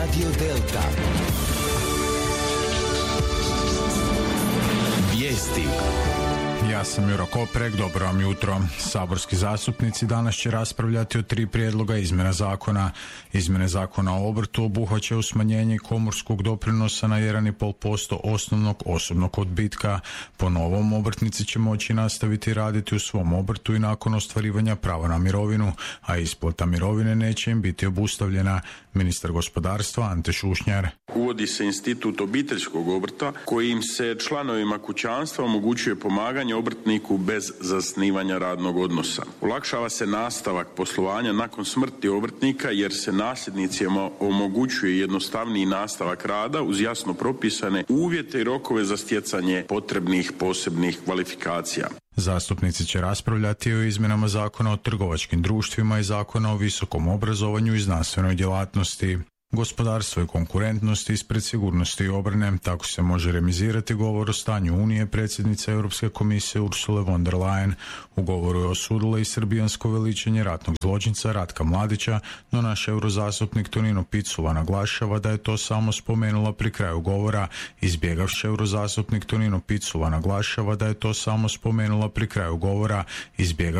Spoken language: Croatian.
Radio Delta. Vijesti. Ja sam Juro Koprek, dobro vam jutro. Saborski zastupnici danas će raspravljati o 3 prijedloga izmjena zakona. Izmjene zakona o obrtu obuhvaćaju smanjenje komorskog doprinosa na 1,5% osnovnog osobnog odbitka. Po novom, obrtnici će moći nastaviti raditi u svom obrtu i nakon ostvarivanja prava na mirovinu, a isplata mirovine neće im biti obustavljena. Ministar gospodarstva Ante Šušnjar. Uvodi se institut obiteljskog obrta kojim se članovima kućanstva omogućuje pomaganje obrtniku bez zasnivanja radnog odnosa. Olakšava se nastavak poslovanja nakon smrti obrtnika jer se nasljednicima omogućuje jednostavniji nastavak rada uz jasno propisane uvjete i rokove za stjecanje potrebnih posebnih kvalifikacija. Zastupnici će raspravljati o izmjenama zakona o trgovačkim društvima i zakona o visokom obrazovanju i znanstvenoj djelatnosti. Gospodarstvo i konkurentnost ispred sigurnosti i obrane, tako se može remizirati govor o stanju Unije predsjednice Europske komisije Ursule von der Leyen. U govoru je osudila i srbijansko veličanje ratnog zločinca Ratka Mladića, no naš eurozastupnik Tonino Picula naglašava da je to samo spomenula pri kraju govora. Izbjegavši eurozastupnik Tonino Picula naglašava da je to samo spomenula pri kraju govora.